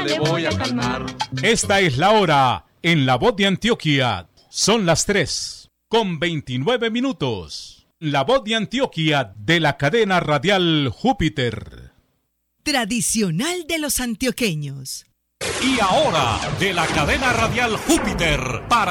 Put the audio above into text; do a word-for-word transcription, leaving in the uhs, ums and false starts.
le voy a calmar. Esta es la hora en La Voz de Antioquia. Son las tres con veintinueve minutos. La Voz de Antioquia de la cadena radial Júpiter. Tradicional de los antioqueños. Y ahora, de la cadena radial Júpiter, para